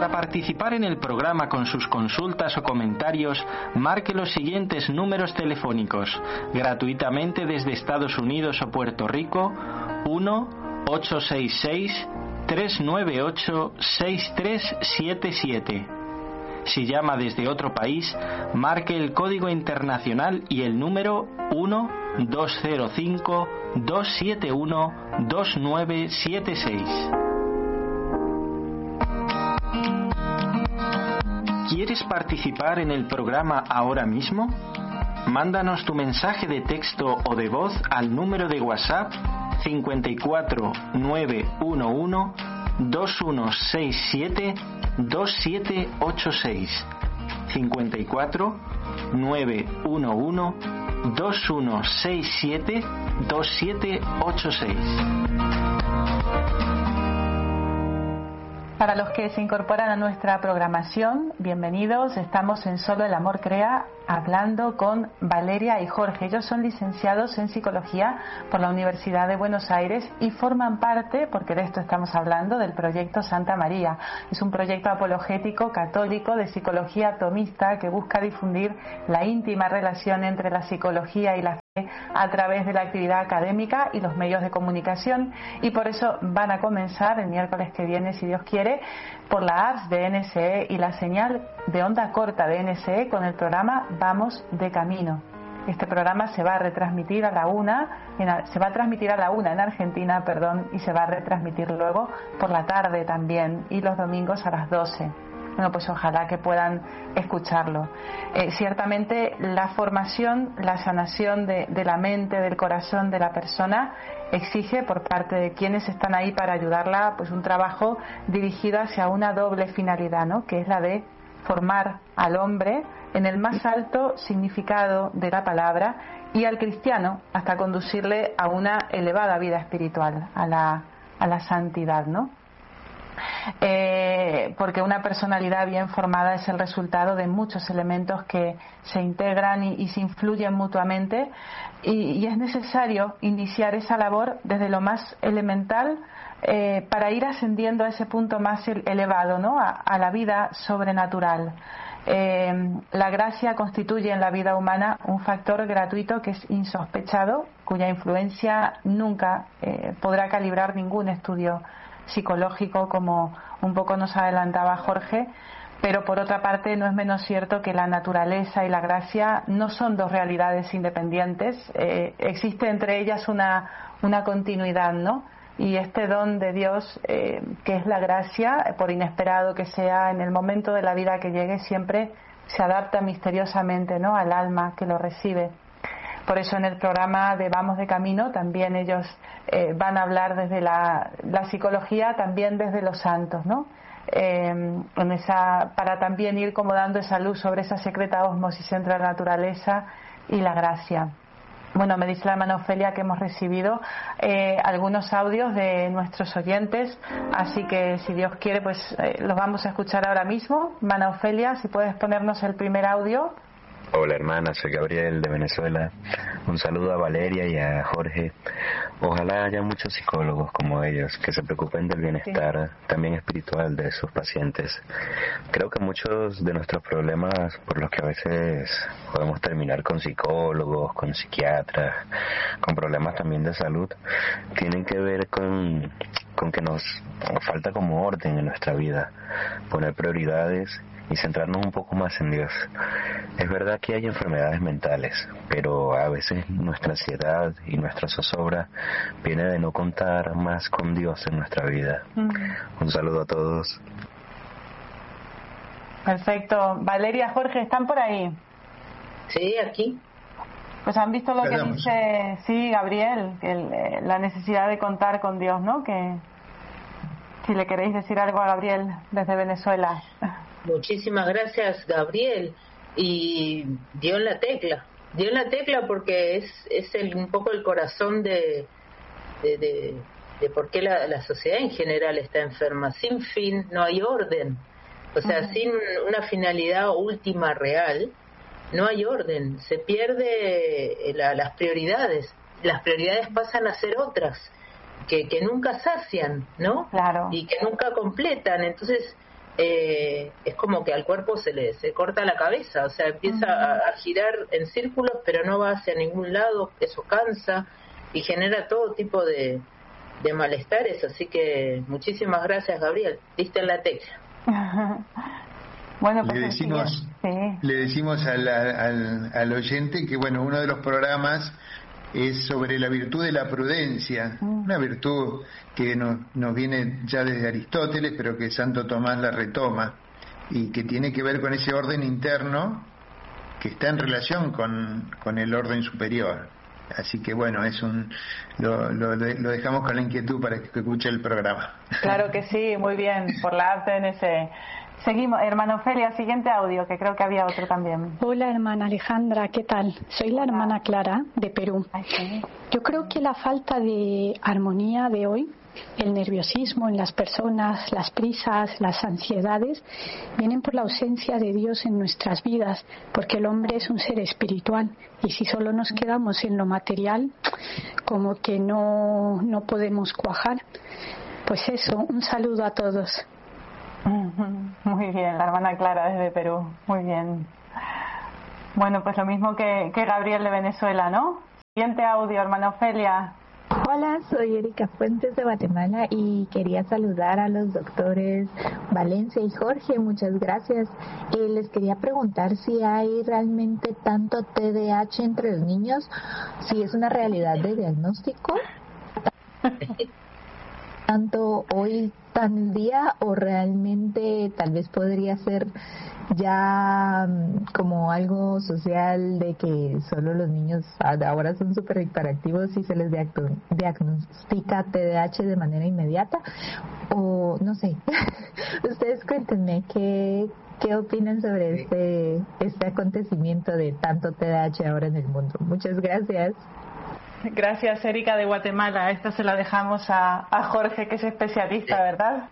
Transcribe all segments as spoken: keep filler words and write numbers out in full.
Para participar en el programa con sus consultas o comentarios, marque los siguientes números telefónicos, gratuitamente desde Estados Unidos o Puerto Rico: uno ocho seis seis, tres nueve ocho, seis tres siete siete. Si llama desde otro país, marque el código internacional y el número uno dos cero cinco, dos siete uno, dos nueve siete seis. ¿Quieres participar en el programa ahora mismo? Mándanos tu mensaje de texto o de voz al número de WhatsApp cincuenta y cuatro nueve uno uno, dos uno seis siete, dos siete ocho seis. cincuenta y cuatro nueve uno uno, dos uno seis siete, dos siete ocho seis. Para los que se incorporan a nuestra programación, bienvenidos. Estamos en Solo el Amor Crea, hablando con Valeria y Jorge. Ellos son licenciados en Psicología por la Universidad de Buenos Aires y forman parte, porque de esto estamos hablando, del proyecto Santa María. Es un proyecto apologético católico de psicología atomista que busca difundir la íntima relación entre la psicología y la fe a través de la actividad académica y los medios de comunicación, y por eso van a comenzar el miércoles que viene, si Dios quiere, por la A R S de N S E y la señal de onda corta de N S E con el programa Vamos de Camino. Este programa se va a retransmitir a la una, en, se va a transmitir a la una en Argentina, perdón, y se va a retransmitir luego por la tarde también, y los domingos a las doce. Bueno, pues ojalá que puedan escucharlo. Eh, ciertamente la formación, la sanación de, de la mente, del corazón de la persona exige por parte de quienes están ahí para ayudarla, pues un trabajo dirigido hacia una doble finalidad, ¿no? Que es la de formar al hombre en el más alto significado de la palabra y al cristiano hasta conducirle a una elevada vida espiritual, a la, a la santidad, ¿no? Eh, porque una personalidad bien formada es el resultado de muchos elementos que se integran y, y se influyen mutuamente, y, y es necesario iniciar esa labor desde lo más elemental eh, para ir ascendiendo a ese punto más elevado, ¿no? a, a la vida sobrenatural. Eh, la gracia constituye en la vida humana un factor gratuito que es insospechado, cuya influencia nunca eh, podrá calibrar ningún estudio psicológico, como un poco nos adelantaba Jorge, pero por otra parte no es menos cierto que la naturaleza y la gracia no son dos realidades independientes, eh, existe entre ellas una, una continuidad, ¿no? Y este don de Dios, eh, que es la gracia, por inesperado que sea en el momento de la vida que llegue, siempre se adapta misteriosamente, ¿no?, al alma que lo recibe. Por eso en el programa de Vamos de Camino también ellos eh, van a hablar desde la, la psicología, también desde los santos, ¿no? Eh, en esa, para también ir como dando esa luz sobre esa secreta ósmosis entre la naturaleza y la gracia. Bueno, me dice la hermana Ofelia que hemos recibido eh, algunos audios de nuestros oyentes, así que si Dios quiere, pues eh, los vamos a escuchar ahora mismo. Hermana Ofelia, si puedes ponernos el primer audio. Hola hermana, soy Gabriel de Venezuela. Un saludo a Valeria y a Jorge. Ojalá haya muchos psicólogos como ellos que se preocupen del bienestar sí. también espiritual de sus pacientes. Creo que muchos de nuestros problemas por los que a veces podemos terminar con psicólogos, con psiquiatras, con problemas también de salud, tienen que ver con, con que nos falta como orden en nuestra vida, poner prioridades y centrarnos un poco más en Dios. Es verdad que hay enfermedades mentales, pero a veces nuestra ansiedad y nuestra zozobra viene de no contar más con Dios en nuestra vida. Mm. Un saludo a todos. Perfecto. Valeria, Jorge, ¿están por ahí? Sí, aquí. Pues han visto lo Esperamos. que dice, sí, Gabriel, que el, la necesidad de contar con Dios, ¿no? Que si le queréis decir algo a Gabriel desde Venezuela. Muchísimas gracias, Gabriel. Y dio en la tecla, dio en la tecla porque es es el, un poco el corazón de de, de, de por qué la, la sociedad en general está enferma. Sin fin no hay orden, o sea, uh-huh. sin una finalidad última real no hay orden, se pierde la, las prioridades, las prioridades pasan a ser otras que, que nunca sacian, ¿no? Claro. Y que nunca completan. Entonces eh, es como que al cuerpo se le se corta la cabeza, o sea, empieza a, a girar en círculos, pero no va hacia ningún lado, eso cansa y genera todo tipo de, de malestares, así que muchísimas gracias, Gabriel, diste en la tecla. Bueno, pues le decimos, sí. le decimos al, al, al oyente que, bueno, uno de los programas es sobre la virtud de la prudencia, mm. una virtud que nos, nos viene ya desde Aristóteles, pero que Santo Tomás la retoma, y que tiene que ver con ese orden interno que está en relación con, con el orden superior. Así que bueno, es un lo, lo, lo dejamos con la inquietud para que escuche el programa. Claro que sí, muy bien, por la A T N C. Seguimos, hermana Ofelia, siguiente audio, que creo que había otro también. Hola, hermana Alejandra, ¿qué tal? Soy la hermana Clara, de Perú. Ay, sí. Yo creo que la falta de armonía de hoy, el nerviosismo en las personas, las prisas, las ansiedades, vienen por la ausencia de Dios en nuestras vidas, porque el hombre es un ser espiritual, y si solo nos quedamos en lo material, como que no, no podemos cuajar. Pues eso, un saludo a todos. Muy bien, la hermana Clara desde Perú, muy bien. Bueno, pues lo mismo que, que Gabriel de Venezuela, ¿no? Siguiente audio, hermana Ofelia. Hola, soy Erika Fuentes de Guatemala y quería saludar a los doctores Valencia y Jorge, muchas gracias. Eh, les quería preguntar si hay realmente tanto T D A H entre los niños, si es una realidad de diagnóstico, tanto hoy tan día, o realmente tal vez podría ser ya como algo social de que solo los niños ahora son súper hiperactivos y se les diagnostica T D A H de manera inmediata, o no sé. Ustedes cuéntenme qué qué opinan sobre este este acontecimiento de tanto T D A H ahora en el mundo. Muchas gracias. Gracias, Erika de Guatemala. Esta se la dejamos a, a Jorge, que es especialista, ¿verdad?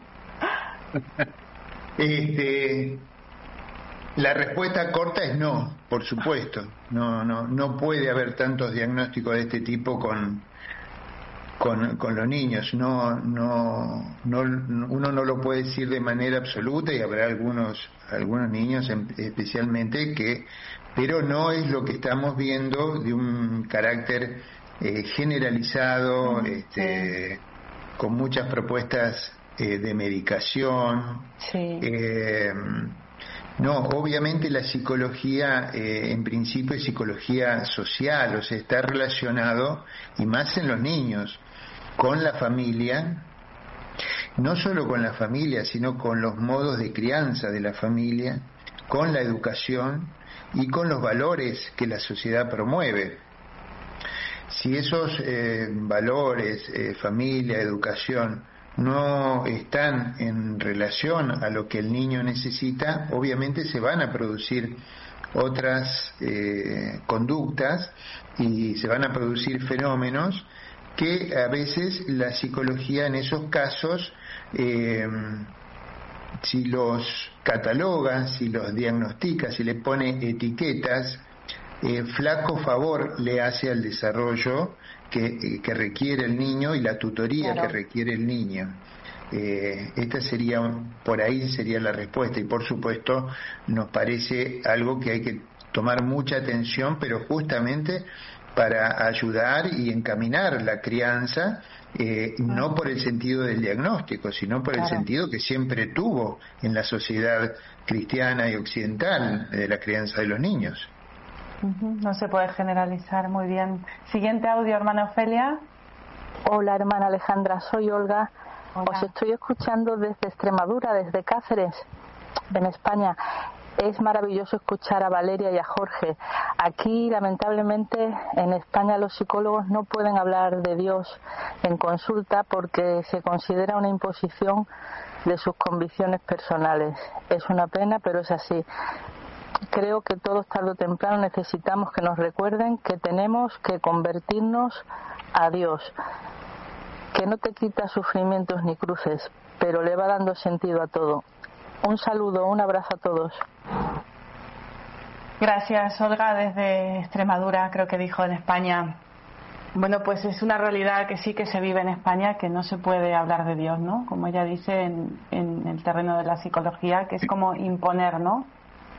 Este, la respuesta corta es no, por supuesto. No, no, no puede haber tantos diagnósticos de este tipo con, con, con los niños. No, no, no, uno no lo puede decir de manera absoluta, y habrá algunos, algunos niños especialmente que, pero no es lo que estamos viendo de un carácter eh, generalizado, sí. este, con muchas propuestas eh, de medicación. Sí. Eh, no, obviamente la psicología, eh, en principio es psicología social, o sea, está relacionado, y más en los niños, con la familia, no solo con la familia, sino con los modos de crianza de la familia, con la educación y con los valores que la sociedad promueve. Si esos eh, valores, eh, familia, educación, no están en relación a lo que el niño necesita, obviamente se van a producir otras eh, conductas y se van a producir fenómenos que a veces la psicología en esos casos, eh, si los cataloga, si los diagnostica, si le pone etiquetas, eh, flaco favor le hace al desarrollo que, que requiere el niño y la tutoría claro. que requiere el niño. Eh, esta sería, por ahí sería la respuesta, y por supuesto nos parece algo que hay que tomar mucha atención, pero justamente para ayudar y encaminar la crianza, eh, no por el sentido del diagnóstico, sino por claro. el sentido que siempre tuvo en la sociedad cristiana y occidental de la crianza de los niños. Uh-huh. No se puede generalizar, muy bien. Siguiente audio, hermana Ofelia. Hola, hermana Alejandra, soy Olga. Hola. Os estoy escuchando desde Extremadura, desde Cáceres, en España. Es maravilloso escuchar a Valeria y a Jorge. Aquí, lamentablemente, en España los psicólogos no pueden hablar de Dios en consulta porque se considera una imposición de sus convicciones personales. Es una pena, pero es así. Creo que todos tarde o temprano necesitamos que nos recuerden que tenemos que convertirnos a Dios, que no te quita sufrimientos ni cruces, pero le va dando sentido a todo. Un saludo, un abrazo a todos. Gracias, Olga, desde Extremadura, creo que dijo, en España. Bueno, pues es una realidad que sí que se vive en España, que no se puede hablar de Dios, ¿no? Como ella dice en, en el terreno de la psicología, que es como imponer, ¿no?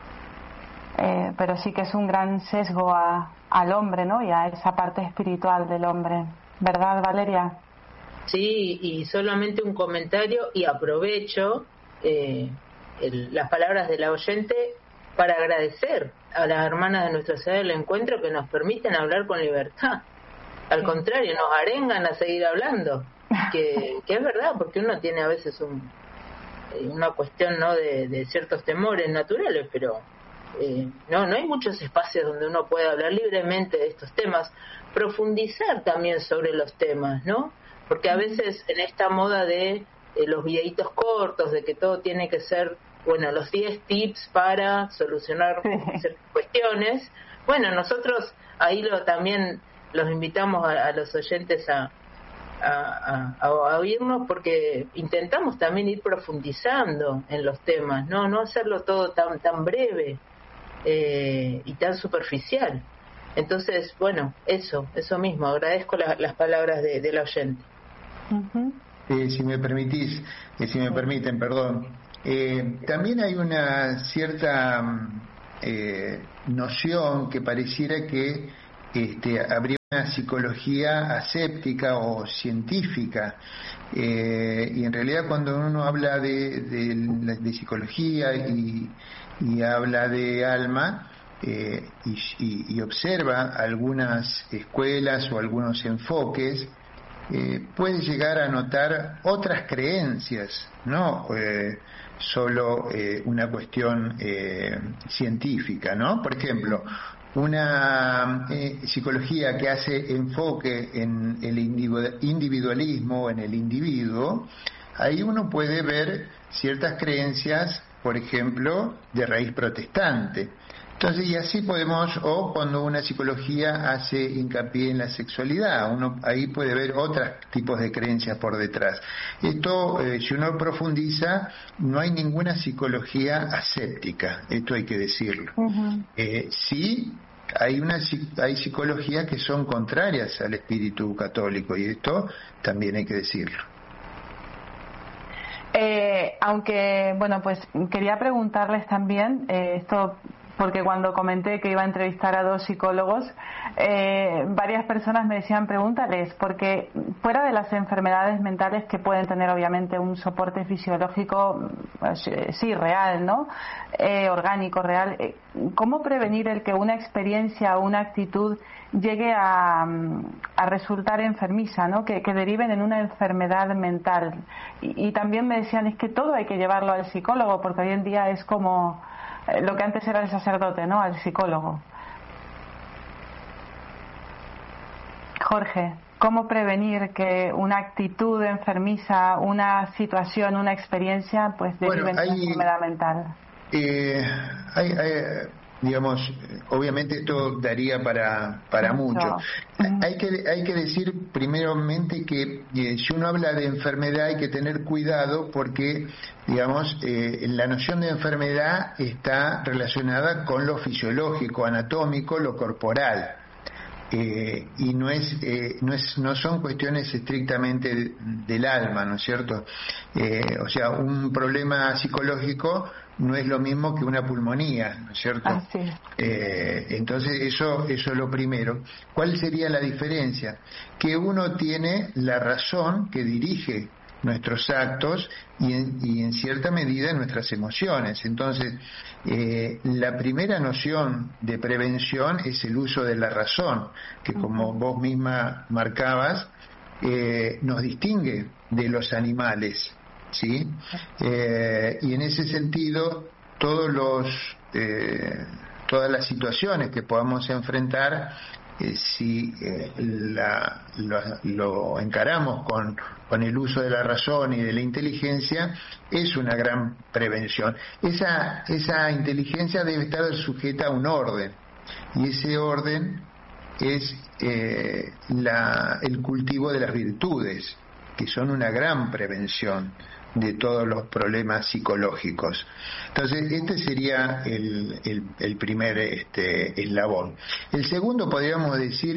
Eh, pero sí que es un gran sesgo a, al hombre, ¿no? Y a esa parte espiritual del hombre, ¿verdad, Valeria? Sí, y solamente un comentario, y aprovecho eh, el, las palabras de la oyente para agradecer a las hermanas de Nuestra Señora del Encuentro que nos permiten hablar con libertad. Al contrario, nos arengan a seguir hablando, que, que es verdad, porque uno tiene a veces un, una cuestión, ¿no?, de, de ciertos temores naturales, pero eh, no no hay muchos espacios donde uno pueda hablar libremente de estos temas, profundizar también sobre los temas, ¿no? Porque a veces en esta moda de eh, los videitos cortos, de que todo tiene que ser, bueno, los diez tips para solucionar ciertas cuestiones, bueno, nosotros ahí lo también los invitamos a, a los oyentes a, a, a, a oírnos, porque intentamos también ir profundizando en los temas, no no hacerlo todo tan tan breve eh, y tan superficial. Entonces, bueno, eso eso mismo, agradezco la, las palabras de, de la oyente. Uh-huh. eh, si me permitís, eh, si me permiten, perdón, eh, también hay una cierta eh, noción que pareciera que este, habría una psicología aséptica o científica, eh, y en realidad cuando uno habla de, de, de psicología y, y habla de alma eh, y, y, y observa algunas escuelas o algunos enfoques, eh, puede llegar a notar otras creencias, no eh, solo eh, una cuestión eh, científica, ¿no? Por ejemplo, una eh, psicología que hace enfoque en el individualismo, en el individuo, ahí uno puede ver ciertas creencias, por ejemplo, de raíz protestante. Entonces, y así podemos, o cuando una psicología hace hincapié en la sexualidad, uno ahí puede ver otros tipos de creencias por detrás. Esto, eh, si uno profundiza, no hay ninguna psicología aséptica, esto hay que decirlo. Uh-huh. Eh, sí, hay una hay psicologías que son contrarias al espíritu católico, y esto también hay que decirlo. Eh, aunque, bueno, pues quería preguntarles también, eh, esto porque cuando comenté que iba a entrevistar a dos psicólogos, eh, varias personas me decían pregúntales, porque fuera de las enfermedades mentales que pueden tener obviamente un soporte fisiológico, pues, sí, real, ¿no? Eh, orgánico, real, eh, ¿cómo prevenir el que una experiencia o una actitud llegue a, a resultar enfermiza, ¿no? Que, que deriven en una enfermedad mental? Y, y también me decían, es que todo hay que llevarlo al psicólogo, porque hoy en día es como lo que antes era el sacerdote, ¿no? Al psicólogo. Jorge, ¿cómo prevenir que una actitud enfermiza, una situación, una experiencia, pues derive bueno, en una enfermedad mental? Eh, hay, hay, digamos, obviamente esto daría para para mucho. mucho. Hay que hay que decir primeramente que eh, si uno habla de enfermedad hay que tener cuidado, porque digamos eh, la noción de enfermedad está relacionada con lo fisiológico, anatómico, lo corporal. Eh, y no es, eh, no es no son cuestiones estrictamente de, del alma, ¿no es cierto? Eh, o sea, un problema psicológico no es lo mismo que una pulmonía, ¿no es cierto? Ah, sí. eh, entonces eso eso es lo primero. ¿Cuál sería la diferencia? Que uno tiene la razón que dirige nuestros actos y en, y en cierta medida nuestras emociones. Entonces, eh, la primera noción de prevención es el uso de la razón, que como uh-huh. vos misma marcabas, eh, nos distingue de los animales, ¿sí? Eh, y en ese sentido, todos los eh, todas las situaciones que podamos enfrentar, Eh, si eh, la, lo, lo encaramos con, con el uso de la razón y de la inteligencia, es una gran prevención. Esa, esa inteligencia debe estar sujeta a un orden, y ese orden es eh, la, el cultivo de las virtudes, que son una gran prevención de todos los problemas psicológicos. Entonces, este sería el, el, el primer este, eslabón. El segundo, podríamos decir,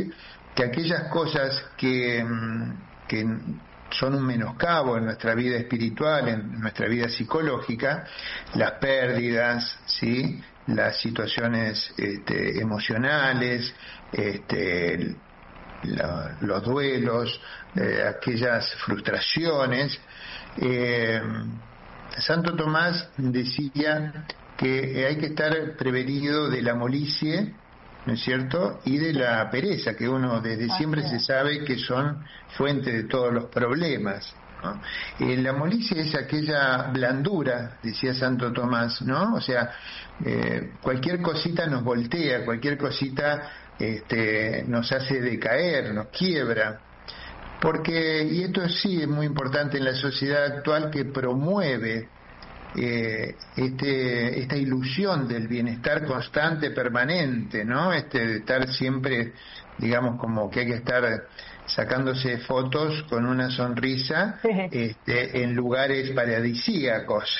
que aquellas cosas que, que son un menoscabo en nuestra vida espiritual, en nuestra vida psicológica, las pérdidas, ¿sí?, las situaciones este, emocionales, este, la, los duelos, eh, aquellas frustraciones. Eh, Santo Tomás decía que hay que estar prevenido de la molicie, ¿no es cierto?, y de la pereza, que uno desde siempre se sabe que son fuente de todos los problemas, ¿no? Eh, la molicie es aquella blandura, decía Santo Tomás, ¿no? O sea, eh, cualquier cosita nos voltea, cualquier cosita este, nos hace decaer, nos quiebra. Porque, y esto sí es muy importante en la sociedad actual, que promueve eh, este, esta ilusión del bienestar constante, permanente, ¿no? Este de estar siempre, digamos, como que hay que estar sacándose fotos con una sonrisa este, en lugares paradisíacos.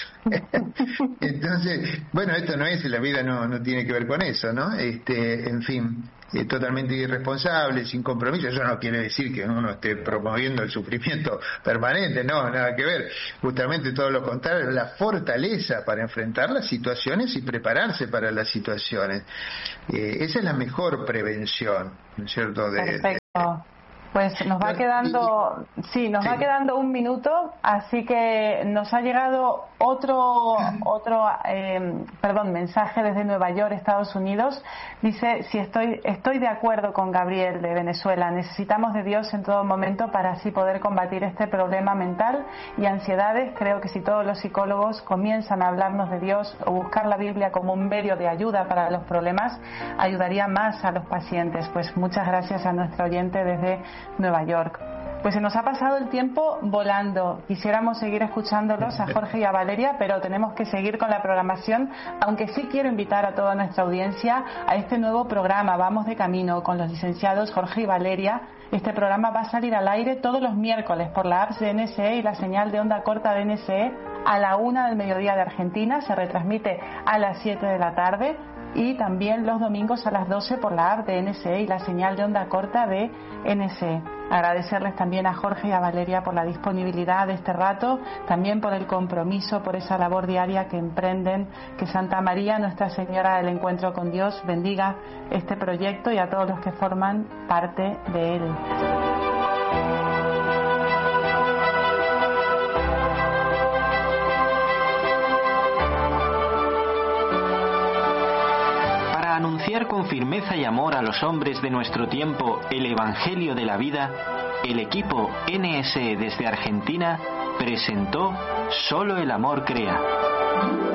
Entonces, bueno, esto no es, la vida no, no tiene que ver con eso, ¿no? Este, en fin, eh, totalmente irresponsable, sin compromiso. Eso no quiere decir que uno esté promoviendo el sufrimiento permanente, no, nada que ver. Justamente todo lo contrario, la fortaleza para enfrentar las situaciones y prepararse para las situaciones. Eh, esa es la mejor prevención, ¿no es cierto? De, Perfecto. De, Pues nos va quedando, sí, nos sí. va quedando un minuto, así que nos ha llegado otro, otro, eh, perdón, mensaje desde Nueva York, Estados Unidos. Dice, si estoy, estoy de acuerdo con Gabriel de Venezuela. Necesitamos de Dios en todo momento para así poder combatir este problema mental y ansiedades. Creo que si todos los psicólogos comienzan a hablarnos de Dios o buscar la Biblia como un medio de ayuda para los problemas, ayudaría más a los pacientes. Pues muchas gracias a nuestro oyente desde Nueva York. Pues se nos ha pasado el tiempo volando. Quisiéramos seguir escuchándolos a Jorge y a Valeria, pero tenemos que seguir con la programación, aunque sí quiero invitar a toda nuestra audiencia a este nuevo programa Vamos de Camino con los licenciados Jorge y Valeria. Este programa va a salir al aire todos los miércoles por la app de N S E y la señal de onda corta de N S E a la una del mediodía de Argentina. Se retransmite a las siete de la tarde. Y también los domingos a las doce por la app de N S E y la señal de onda corta de N S E. Agradecerles también a Jorge y a Valeria por la disponibilidad de este rato, también por el compromiso, por esa labor diaria que emprenden. Que Santa María, Nuestra Señora del Encuentro con Dios, bendiga este proyecto y a todos los que forman parte de él. Anunciar con firmeza y amor a los hombres de nuestro tiempo el Evangelio de la vida, el equipo N S E desde Argentina presentó Solo el amor crea.